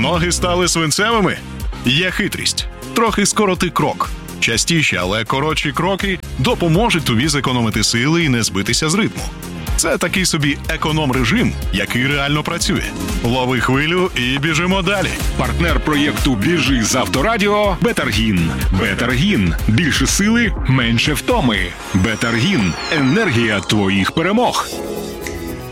Ноги стали свинцевими? Є хитрість. Трохи скороти крок. Частіші, але коротші кроки допоможуть тобі зекономити сили і не збитися з ритму. Це такий собі економ-режим, який реально працює. Лови хвилю і біжимо далі. Партнер проєкту «Біжи з Авторадіо» – Бетаргін. Бетаргін. Більше сили, менше втоми. Бетаргін. Енергія твоїх перемог.